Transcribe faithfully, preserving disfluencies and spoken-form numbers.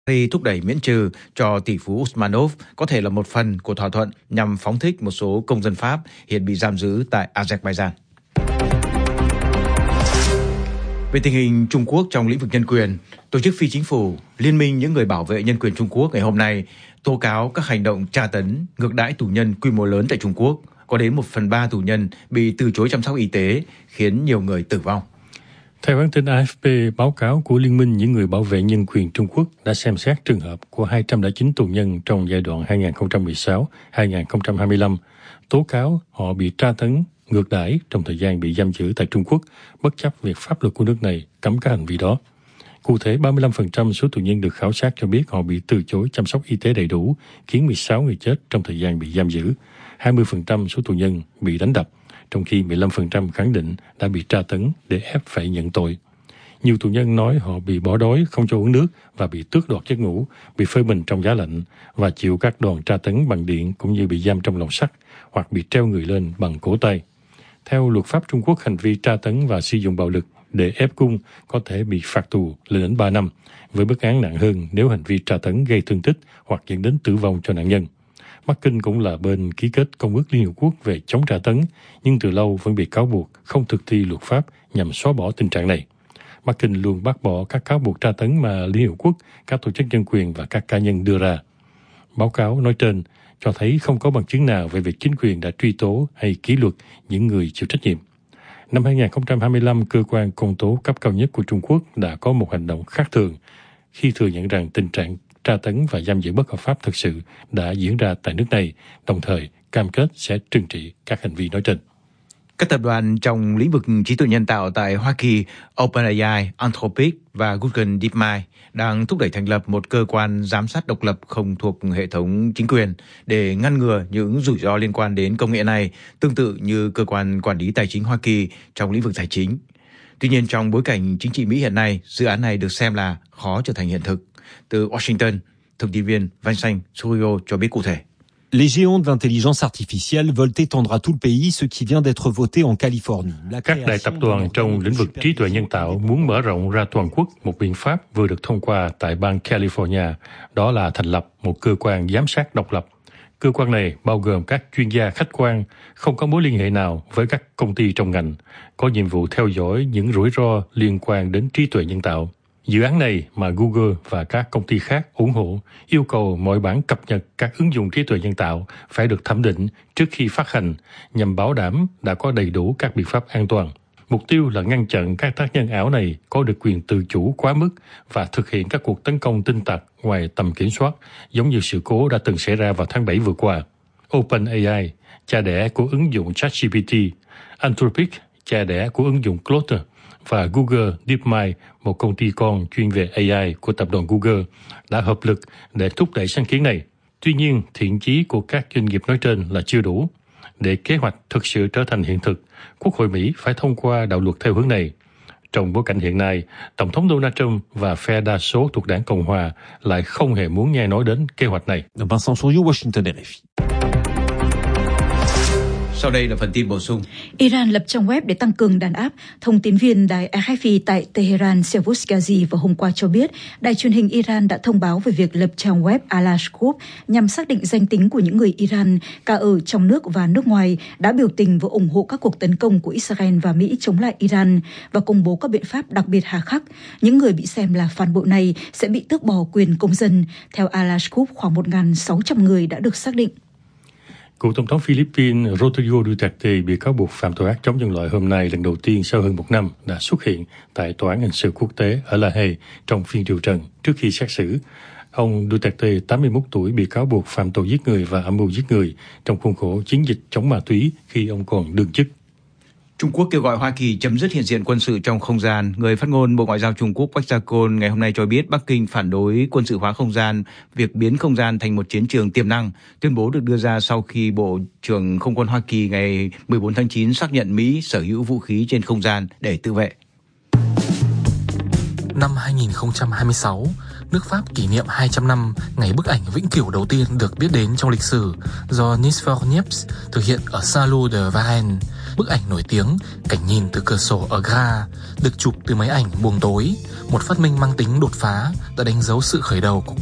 Khi thúc đẩy miễn trừ cho tỷ phú Usmanov có thể là một phần của thỏa thuận nhằm phóng thích một số công dân Pháp hiện bị giam giữ tại Azerbaijan. Về tình hình Trung Quốc trong lĩnh vực nhân quyền, tổ chức phi chính phủ Liên minh những người bảo vệ nhân quyền Trung Quốc ngày hôm nay tố cáo các hành động tra tấn, ngược đãi tù nhân quy mô lớn tại Trung Quốc. Có đến một phần ba tù nhân bị từ chối chăm sóc y tế, khiến nhiều người tử vong. Theo hãng tin a ép pê, báo cáo của Liên minh những người bảo vệ nhân quyền Trung Quốc đã xem xét trường hợp của hai trăm lẻ chín tù nhân trong giai đoạn hai nghìn không trăm mười sáu đến hai nghìn không trăm hai mươi lăm, tố cáo họ bị tra tấn, ngược đãi trong thời gian bị giam giữ tại Trung Quốc, bất chấp việc pháp luật của nước này cấm các hành vi đó. Cụ thể, ba mươi lăm phần trăm số tù nhân được khảo sát cho biết họ bị từ chối chăm sóc y tế đầy đủ, khiến mười sáu người chết trong thời gian bị giam giữ. hai mươi phần trăm số tù nhân bị đánh đập, trong khi mười lăm phần trăm khẳng định đã bị tra tấn để ép phải nhận tội. Nhiều tù nhân nói họ bị bỏ đói, không cho uống nước và bị tước đoạt giấc ngủ, bị phơi mình trong giá lạnh và chịu các đòn tra tấn bằng điện, cũng như bị giam trong lồng sắt hoặc bị treo người lên bằng cổ tay. Theo luật pháp Trung Quốc, hành vi tra tấn và sử dụng bạo lực để ép cung có thể bị phạt tù lên đến ba năm, với mức án nặng hơn nếu hành vi tra tấn gây thương tích hoặc dẫn đến tử vong cho nạn nhân. Bắc Kinh cũng là bên ký kết Công ước Liên Hợp Quốc về chống tra tấn, nhưng từ lâu vẫn bị cáo buộc không thực thi luật pháp nhằm xóa bỏ tình trạng này. Bắc Kinh luôn bác bỏ các cáo buộc tra tấn mà Liên Hợp Quốc, các tổ chức nhân quyền và các cá nhân đưa ra. Báo cáo nói trên cho thấy không có bằng chứng nào về việc chính quyền đã truy tố hay kỷ luật những người chịu trách nhiệm. Năm hai nghìn không trăm hai mươi lăm, cơ quan công tố cấp cao nhất của Trung Quốc đã có một hành động khác thường khi thừa nhận rằng tình trạng tra tấn và giam giữ bất hợp pháp thực sự đã diễn ra tại nước này, đồng thời cam kết sẽ trừng trị các hành vi nói trên. Các tập đoàn trong lĩnh vực trí tuệ nhân tạo tại Hoa Kỳ, OpenAI, Anthropic và Google DeepMind đang thúc đẩy thành lập một cơ quan giám sát độc lập không thuộc hệ thống chính quyền để ngăn ngừa những rủi ro liên quan đến công nghệ này, tương tự như cơ quan quản lý tài chính Hoa Kỳ trong lĩnh vực tài chính. Tuy nhiên, trong bối cảnh chính trị Mỹ hiện nay, dự án này được xem là khó trở thành hiện thực. Từ Washington, thông tin viên Vincent Sorio cho biết cụ thể. Les géants de l'intelligence artificielle veulent étendre à tout le pays ce qui vient d'être voté en Californie. Các đại tập đoàn trong lĩnh vực trí tuệ nhân tạo muốn mở rộng ra toàn quốc một biện pháp vừa được thông qua tại bang California, đó là thành lập một cơ quan giám sát độc lập. Cơ quan này bao gồm các chuyên gia khách quan, không có mối liên hệ nào với các công ty trong ngành, có nhiệm vụ theo dõi những rủi ro liên quan đến trí tuệ nhân tạo. Dự án này mà Google và các công ty khác ủng hộ yêu cầu mọi bản cập nhật các ứng dụng trí tuệ nhân tạo phải được thẩm định trước khi phát hành nhằm bảo đảm đã có đầy đủ các biện pháp an toàn. Mục tiêu là ngăn chặn các tác nhân ảo này có được quyền tự chủ quá mức và thực hiện các cuộc tấn công tin tặc ngoài tầm kiểm soát, giống như sự cố đã từng xảy ra vào tháng bảy vừa qua. OpenAI, cha đẻ của ứng dụng ChatGPT, Anthropic, cha đẻ của ứng dụng Claude, và Google DeepMind, một công ty con chuyên về a i của tập đoàn Google, đã hợp lực để thúc đẩy sáng kiến này. Tuy nhiên, thiện chí của các doanh nghiệp nói trên là chưa đủ. Để kế hoạch thực sự trở thành hiện thực, Quốc hội Mỹ phải thông qua đạo luật theo hướng này. Trong bối cảnh hiện nay, Tổng thống Donald Trump và phe đa số thuộc đảng Cộng hòa lại không hề muốn nghe nói đến kế hoạch này. Vincent Souriau, Washington, rờ ép i. Sau đây là phần tin bổ sung. Iran lập trang web để tăng cường đàn áp. Thông tín viên đài a ép pê tại Tehran Sevus Ghazi vào hôm qua cho biết, đài truyền hình Iran đã thông báo về việc lập trang web Alash Group nhằm xác định danh tính của những người Iran, cả ở trong nước và nước ngoài, đã biểu tình và ủng hộ các cuộc tấn công của Israel và Mỹ chống lại Iran và công bố các biện pháp đặc biệt hà khắc. Những người bị xem là phản bội này sẽ bị tước bỏ quyền công dân. Theo Alash Group, khoảng một nghìn sáu trăm người đã được xác định. Cựu Tổng thống Philippines Rodrigo Duterte bị cáo buộc phạm tội ác chống nhân loại hôm nay lần đầu tiên sau hơn một năm đã xuất hiện tại Tòa án hình sự quốc tế ở La Hay trong phiên điều trần trước khi xét xử. Ông Duterte, tám mươi mốt tuổi, bị cáo buộc phạm tội giết người và âm mưu giết người trong khuôn khổ chiến dịch chống ma túy khi ông còn đương chức. Trung Quốc kêu gọi Hoa Kỳ chấm dứt hiện diện quân sự trong không gian. Người phát ngôn Bộ Ngoại giao Trung Quốc Bách Gia Côn ngày hôm nay cho biết Bắc Kinh phản đối quân sự hóa không gian, việc biến không gian thành một chiến trường tiềm năng. Tuyên bố được đưa ra sau khi Bộ trưởng Không quân Hoa Kỳ ngày mười bốn tháng chín xác nhận Mỹ sở hữu vũ khí trên không gian để tự vệ. Năm hai nghìn không trăm hai mươi sáu, nước Pháp kỷ niệm hai trăm năm ngày bức ảnh vĩnh cửu đầu tiên được biết đến trong lịch sử do Nice for Niepce thực hiện ở Saint-Lô de Varennes. Bức ảnh nổi tiếng cảnh nhìn từ cửa sổ ở Graz được chụp từ máy ảnh buồng tối, một phát minh mang tính đột phá đã đánh dấu sự khởi đầu của